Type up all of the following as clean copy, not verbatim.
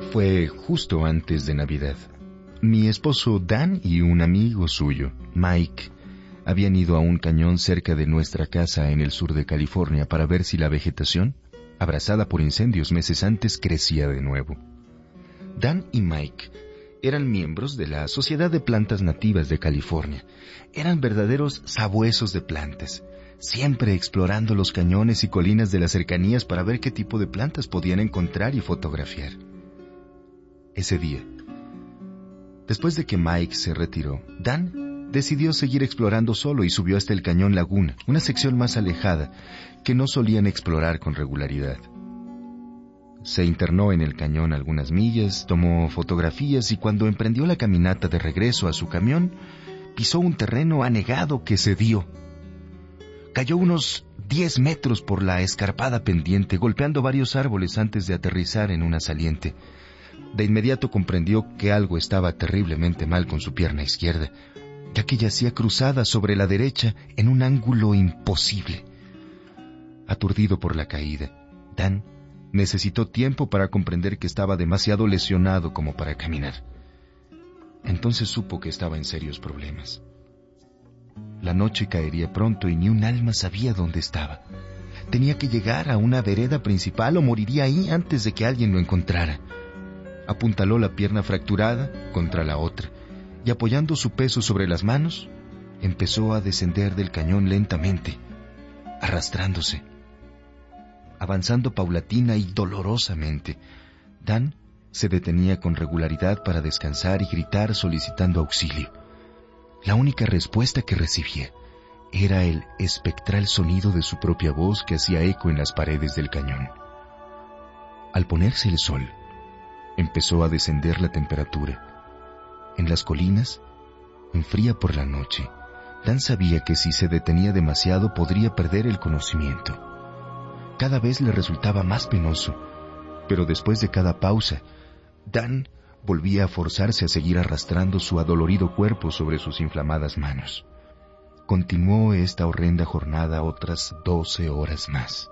Fue justo antes de Navidad. Mi esposo Dan y un amigo suyo, Mike, habían ido a un cañón cerca de nuestra casa en el sur de California para ver si la vegetación, abrasada por incendios meses antes, crecía de nuevo. Dan y Mike eran miembros de la Sociedad de Plantas Nativas de California. Eran verdaderos sabuesos de plantas, siempre explorando los cañones y colinas de las cercanías para ver qué tipo de plantas podían encontrar y fotografiar. Ese día, después de que Mike se retiró, Dan decidió seguir explorando solo y subió hasta el Cañón Laguna, una sección más alejada que no solían explorar con regularidad. Se internó en el cañón algunas millas, tomó fotografías y cuando emprendió la caminata de regreso a su camión, pisó un terreno anegado que cedió. Cayó unos 10 metros por la escarpada pendiente, golpeando varios árboles antes de aterrizar en una saliente. De inmediato comprendió que algo estaba terriblemente mal con su pierna izquierda, ya que yacía cruzada sobre la derecha en un ángulo imposible. Aturdido por la caída, Dan necesitó tiempo para comprender que estaba demasiado lesionado como para caminar. Entonces supo que estaba en serios problemas. La noche caería pronto y ni un alma sabía dónde estaba. Tenía que llegar a una vereda principal o moriría ahí antes de que alguien lo encontrara. Apuntaló la pierna fracturada contra la otra y apoyando su peso sobre las manos, empezó a descender del cañón lentamente, arrastrándose, avanzando paulatina y dolorosamente. Dan se detenía con regularidad para descansar y gritar solicitando auxilio. La única respuesta que recibía era el espectral sonido de su propia voz que hacía eco en las paredes del cañón. Al ponerse el sol, empezó a descender la temperatura. En las colinas, enfría por la noche, Dan sabía que si se detenía demasiado podría perder el conocimiento. Cada vez le resultaba más penoso, pero después de cada pausa, Dan volvía a forzarse a seguir arrastrando su adolorido cuerpo sobre sus inflamadas manos. Continuó esta horrenda jornada otras 12 horas más.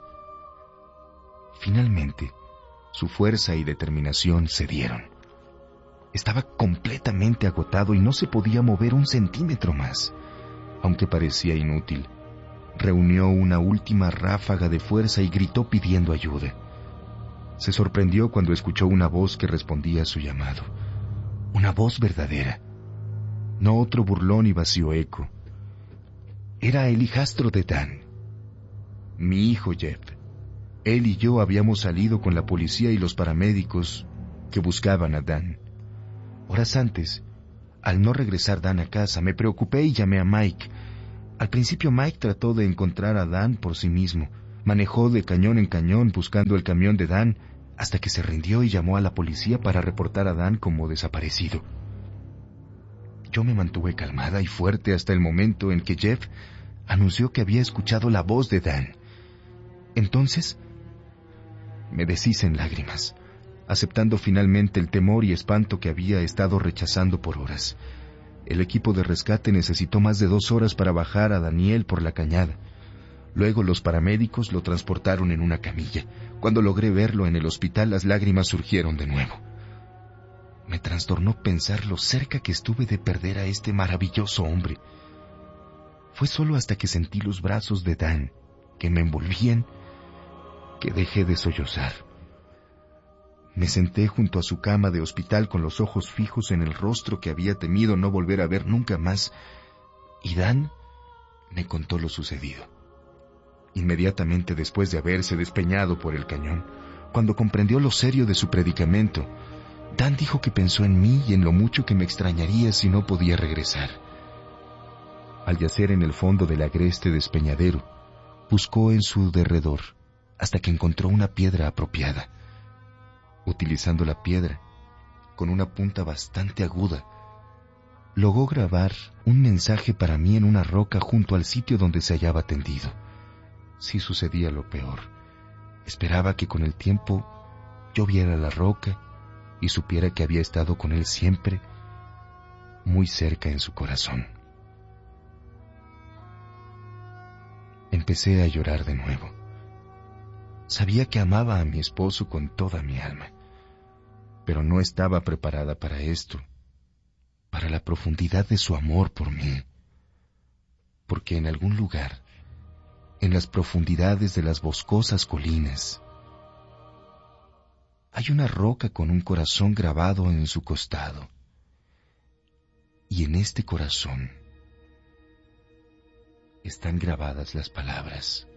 Finalmente, su fuerza y determinación cedieron. Estaba completamente agotado y no se podía mover un centímetro más. Aunque parecía inútil, reunió una última ráfaga de fuerza y gritó pidiendo ayuda. Se sorprendió cuando escuchó una voz que respondía a su llamado. Una voz verdadera, no otro burlón y vacío eco. Era el hijastro de Dan, mi hijo Jeff. Él y yo habíamos salido con la policía y los paramédicos que buscaban a Dan. Horas antes, al no regresar Dan a casa, me preocupé y llamé a Mike. Al principio Mike trató de encontrar a Dan por sí mismo. Manejó de cañón en cañón buscando el camión de Dan hasta que se rindió y llamó a la policía para reportar a Dan como desaparecido. Yo me mantuve calmada y fuerte hasta el momento en que Jeff anunció que había escuchado la voz de Dan. Entonces, me deshice en lágrimas, aceptando finalmente el temor y espanto que había estado rechazando por horas. El equipo de rescate necesitó más de 2 horas para bajar a Daniel por la cañada. Luego los paramédicos lo transportaron en una camilla. Cuando logré verlo en el hospital, las lágrimas surgieron de nuevo. Me trastornó pensar lo cerca que estuve de perder a este maravilloso hombre. Fue solo hasta que sentí los brazos de Dan, que me envolvían, que dejé de sollozar. Me senté junto a su cama de hospital con los ojos fijos en el rostro que había temido no volver a ver nunca más, y Dan me contó lo sucedido. Inmediatamente después de haberse despeñado por el cañón, cuando comprendió lo serio de su predicamento, Dan dijo que pensó en mí y en lo mucho que me extrañaría si no podía regresar. Al yacer en el fondo del agreste despeñadero, buscó en su derredor hasta que encontró una piedra apropiada. Utilizando la piedra, con una punta bastante aguda, logró grabar un mensaje para mí en una roca junto al sitio donde se hallaba tendido. Si sucedía lo peor, esperaba que con el tiempo yo viera la roca y supiera que había estado con él siempre, muy cerca en su corazón. Empecé a llorar de nuevo. Sabía que amaba a mi esposo con toda mi alma. pero no estaba preparada para esto, para la profundidad de su amor por mí, porque en algún lugar, en las profundidades de las boscosas colinas, hay una roca con un corazón grabado en su costado, y en este corazón están grabadas las palabras: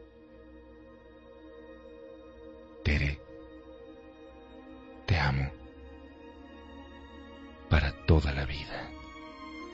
Tere, te amo para toda la vida.